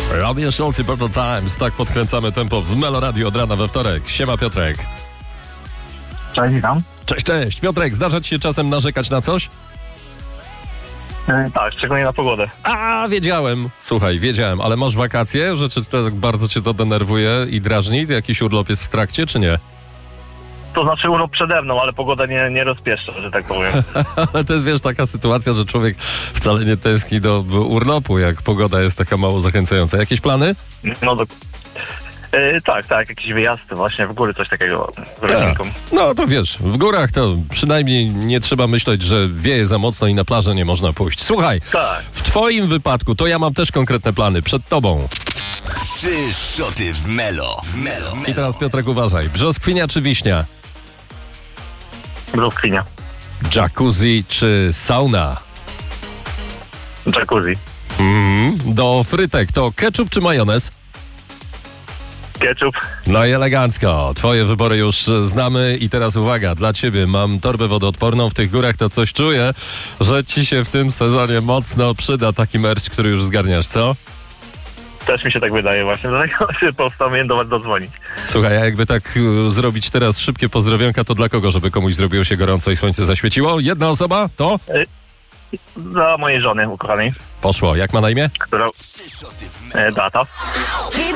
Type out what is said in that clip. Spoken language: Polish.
Radio Szolcy Purple Times. Tak podkręcamy tempo w Melo Radio od rana we wtorek. Siema Piotrek. Cześć, witam. Cześć. Piotrek, zdarza ci się czasem narzekać na coś? Tak, szczególnie na pogodę. Wiedziałem. Słuchaj, ale masz wakacje? Że tak bardzo cię to denerwuje i drażni? Jakiś urlop jest w trakcie, czy nie? To znaczy urlop przede mną, ale pogoda nie rozpieszcza, że tak powiem. Ale to jest, wiesz, taka sytuacja, że człowiek wcale nie tęskni do urlopu, jak pogoda jest taka mało zachęcająca. Jakieś plany? No tak, jakiś wyjazd właśnie w góry, coś takiego z rodzinką. No to wiesz, w górach to przynajmniej nie trzeba myśleć, że wieje za mocno i na plażę nie można pójść. Słuchaj, Tak. w twoim wypadku to ja mam też konkretne plany przed tobą. 3 szoty w Melo. I teraz Piotrek uważaj, brzoskwinia czy wiśnia? Brzoskwinia. Jacuzzi czy sauna? Jacuzzi. Do frytek to ketchup czy majonez? Ketchup. No i elegancko. Twoje wybory już znamy i teraz uwaga, dla ciebie mam torbę wodoodporną. W tych górach to coś czuję, że ci się w tym sezonie mocno przyda taki merch, który już zgarniasz, co? Też mi się tak wydaje właśnie, dlatego się postanowiłem do was dodzwonić. Słuchaj, a jakby tak zrobić teraz szybkie pozdrowionka, to dla kogo, żeby komuś zrobiło się gorąco i słońce zaświeciło? Jedna osoba? To? Dla mojej żony ukochanej, Poszło. Jak ma na imię? która... Data.